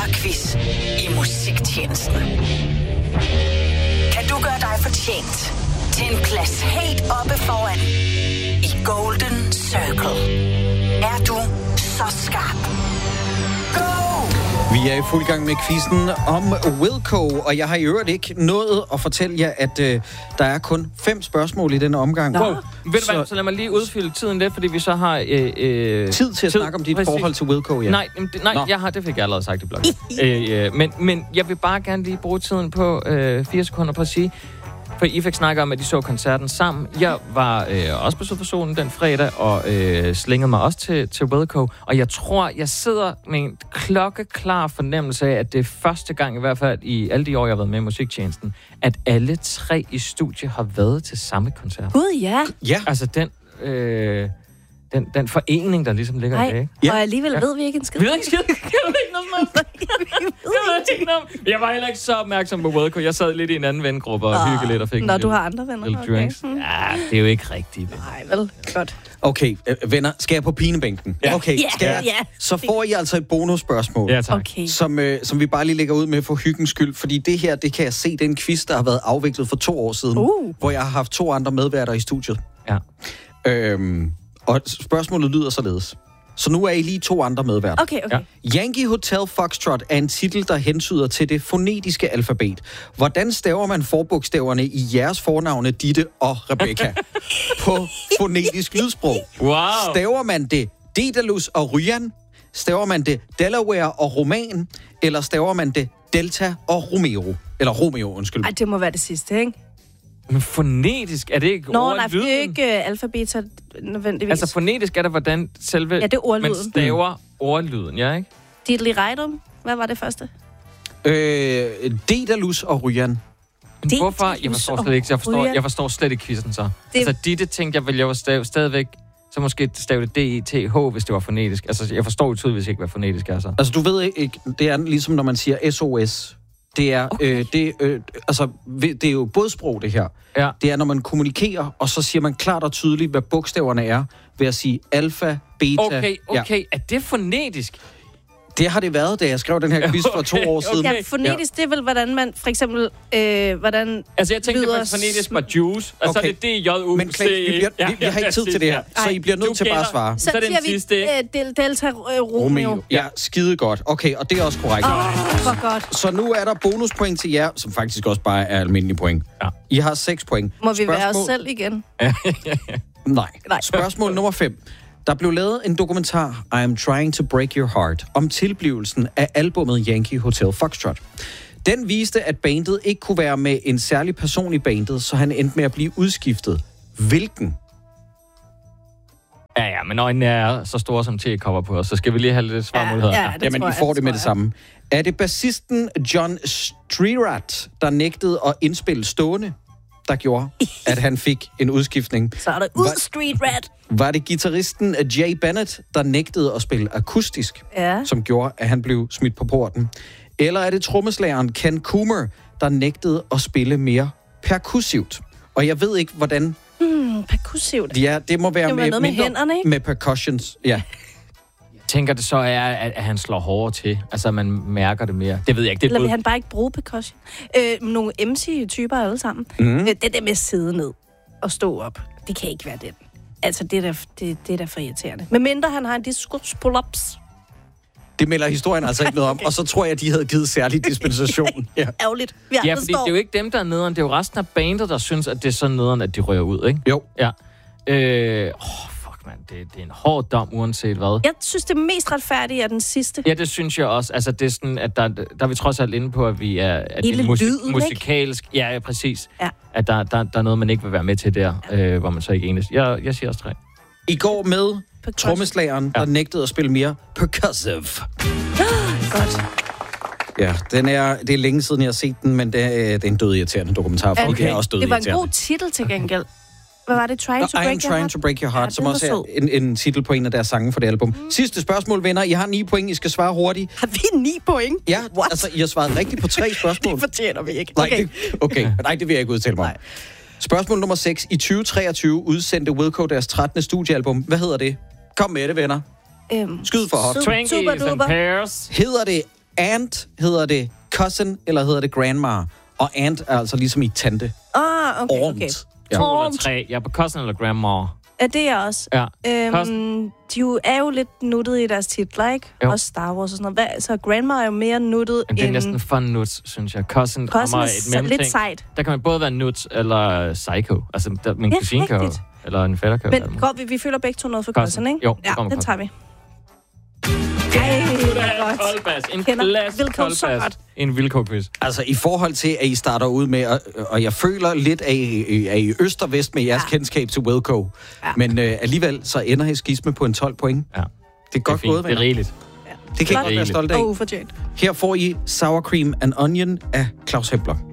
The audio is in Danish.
Quiz i musiktjenesten. Kan du gøre dig fortjent til en plads helt oppe foran i Golden Circle? Er du så skarp? Vi er i fuld gang med quizzen om Wilco, og jeg har i øvrigt ikke nået at fortælle jer, at der er kun 5 spørgsmål i denne omgang. Ved du hvad, så lad mig lige udfylde tiden lidt, fordi vi så har... tid til at snakke om dit forhold til Wilco, ja. Nej, det fik jeg allerede sagt i bloggen. Men jeg vil bare gerne lige bruge tiden på 4 sekunder på at sige... For I fik snakket om, at de så koncerten sammen. Jeg var også på Sydforsolen den fredag, og slængede mig også til Wilco. Og jeg tror, jeg sidder med en klokkeklar fornemmelse af, at det er første gang, i hvert fald i alle de år, jeg har været med i musiktjenesten, at alle 3 i studiet har været til samme koncert. Gud, ja. Ja. Altså den forening, der ligesom ligger i det, ikke? Ja. Og alligevel ved vi ikke en skid. Vi ved ikke skid. Jeg var heller ikke så opmærksom på Wilco. Jeg sad lidt i en anden vengruppe og hyggede lidt og fik du har andre venner. Okay. Drinks. Ja, det er jo ikke rigtigt. Nej, vel. Godt. Okay, venner, skal jeg på pinebænken? Ja. Okay, så får I altså et bonusspørgsmål, ja, tak. Okay. som vi bare lige lægger ud med for hyggens skyld, fordi det her, det kan jeg se, det er en quiz, der har været afviklet for 2 år siden, hvor jeg har haft 2 andre medværter i studiet. Ja. Og spørgsmålet lyder således. Så nu er I lige 2 andre medværter. Okay. Ja. Yankee Hotel Foxtrot er en titel, der hentyder til det fonetiske alfabet. Hvordan staver man forbogstaverne i jeres fornavne, Ditte og Rebecca? På fonetisk lydsprog. Wow. Staver man det Daedalus og Ryan? Staver man det Delaware og Roman? Eller staver man det Delta og Romeo? Eller Romeo, undskyld. Ej, det må være det sidste, ikke? Men fonetisk, er det ikke ordlyden? Nej, det er ikke alfabeter nødvendigvis. Altså fonetisk er det, hvordan selve... Ja, det er ordlyden. Man staver ordlyden, ja, ikke? Diddly-rejdum. Hvad var det første? Daedalus og Ryan. Hvorfor? Jeg forstår slet ikke. Jeg forstår slet ikke quizzen så. Altså, Ditte tænkte jeg, ville jeg var stadigvæk... Så måske stave det D-I-T-H, hvis det var fonetisk. Altså, jeg forstår jo tydeligvis ikke, hvad fonetisk er så. Altså, du ved ikke... Det er ligesom, når man siger SOS. Det er, okay. Det er jo bådsprog, det her. Ja. Det er, når man kommunikerer, og så siger man klart og tydeligt, hvad bogstaverne er, ved at sige alfa, beta... Okay. Ja. Er det fonetisk? Det har det været, da jeg skrev den her quiz for 2 år siden. Ja, fonetisk, det er vel, hvordan man for eksempel... hvordan altså, jeg tænkte, at fonetisk var juice, og okay. så er det D-J-U-C. Men vi har ikke tid til det her, så I bliver nødt til bare at svare. Så er den sidste, Delta Romeo. Ja, skide godt. Okay, og det er også korrekt. For godt. Så nu er der bonuspoint til jer, som faktisk også bare er almindelige point. Ja. I har 6 point. Må vi være os selv igen? Nej. Spørgsmål nummer 5. Der blev lavet en dokumentar, I Am Trying to Break Your Heart, om tilblivelsen af albummet Yankee Hotel Foxtrot. Den viste, at bandet ikke kunne være med en særlig person i bandet, så han endte med at blive udskiftet. Hvilken? Ja, men øjnene er så store som te-kopper på os, så skal vi lige have lidt svarmuligheder. Ja, Jamen, I får det med det samme. Er det bassisten John Streirat, der nægtede at indspille stående, der gjorde, at han fik en udskiftning? Så er der ud Street Rat. Var det guitaristen Jay Bennett, der nægtede at spille akustisk, som gjorde, at han blev smidt på porten? Eller er det trommeslageren Ken Coomer, der nægtede at spille mere perkussivt? Og jeg ved ikke, hvordan... Perkussivt? Ja, det må være med noget med hænderne, ikke? Med percussions, ja. Jeg tænker, det så er, at han slår hårdere til. Altså, man mærker det mere. Det ved jeg ikke. Eller vil han bare ikke bruge percussion? Nogle MC-typer alle sammen. Det der med at sidde ned og stå op, det kan ikke være den. Altså, det er da for irriterende. Men mindre han har en diskus pull-ups. Det melder historien altså ikke noget om. Og så tror jeg, at de havde givet særlig dispensation. Ja. Ærgerligt. Ja, fordi det er jo ikke dem, der er nederen. Det er jo resten af bandet, der synes, at det er så nederen, at de rører ud, ikke? Jo. Ja. Fuck, mand. Det er en hård dom, uanset hvad. Jeg synes, det mest retfærdige er den sidste. Ja, det synes jeg også. Altså, det er sådan, at der er vi trods alt inde på, at vi er... At hele lyden, musikalsk. Ja, præcis. Ja. At der er noget, man ikke vil være med til der, hvor man så ikke enes. Jeg siger også 3. I går med trommeslageren, der nægtede at spille mere percussive. Godt. Ja, det er længe siden, jeg har set den, men det er en død irriterende dokumentar, for det er også død irriterende. Det var en god titel til gengæld. Hvad var det? Trying to Break Your Heart, som også er en titel på en af deres sange for det album. Sidste spørgsmål, venner. I har 9 point. I skal svare hurtigt. Har vi 9 point? Ja, altså, I har svaret rigtigt på 3 spørgsmål. Det fortjener vi ikke. Nej, det vil jeg ikke udtale mig om. Spørgsmål nummer 6. I 2023 udsendte Wilco deres 13. studiealbum. Hvad hedder det? Kom med det, venner. Skyd for hot. Twinkies and Pears. Hedder det Aunt, hedder det cousin, eller hedder det grandma? Og aunt er altså ligesom i tante. Okay. Ja. 2 eller 3. Jeg er på cousin eller grandma. Ja, det er også. Ja. De er jo lidt nuttede i deres titler, ikke? Jo. Også Star Wars og sådan noget. Så grandma er jo mere nuttet Men det er end... næsten fun nuts, synes jeg. Cousin er lidt sejt. Der kan man både være nuts eller psycho. Altså, min kusine kan jo... Eller en fætter kan jo. Men går vi føler begge to noget for cousin, ikke? Jo, ja, den tager vi. En klassisk koldbas. En vilkårquiz. Altså, i forhold til, at I starter ud med, og jeg føler lidt, at I øst og vest med jeres kendskab til Wilco. Ja. Men alligevel, så ender I skisme på en 12 point. Ja. Det er godt gået, det er rigeligt. Det kan jeg godt være stolt af. Og ufortjent. Her får I Sour Cream and Onion af Claus Hempler.